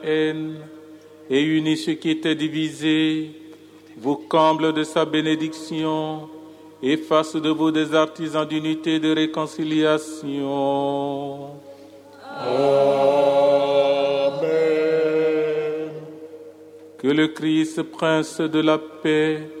haine et unit ce qui était divisé, vous comble de sa bénédiction et fasse de vous des artisans d'unité et de réconciliation. Amen. Que le Christ, Prince de la paix,